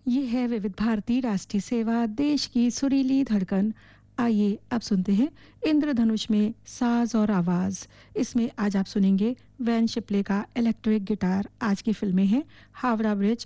ये है विविध भारती राष्ट्रीय सेवा देश की सुरीली धड़कन। आइए अब सुनते हैं इंद्रधनुष में साज और आवाज। इसमें आज आप सुनेंगे वैन शिपले का इलेक्ट्रिक गिटार। आज की फिल्में हैं हावड़ा ब्रिज